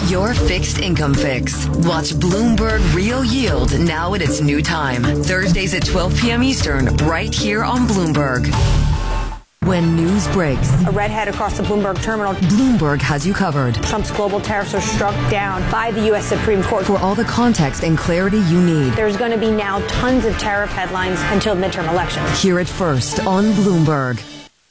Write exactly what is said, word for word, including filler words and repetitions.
Your fixed income fix. Watch Bloomberg Real Yield now at its new time. Thursdays at twelve p.m. Eastern, right here on Bloomberg. When news breaks, a redhead across the Bloomberg terminal. Bloomberg has you covered. Trump's global tariffs are struck down by the U S Supreme Court. For all the context and clarity you need. There's going to be now tons of tariff headlines until midterm elections. Hear it first on Bloomberg.